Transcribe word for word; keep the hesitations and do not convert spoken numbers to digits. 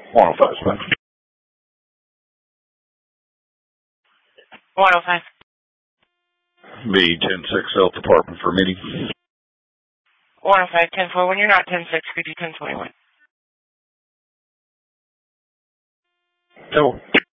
one oh five, man. one oh five. B ten six Health Department for meeting. one oh five, ten four. When you're not ten six, could you ten twenty-one? No.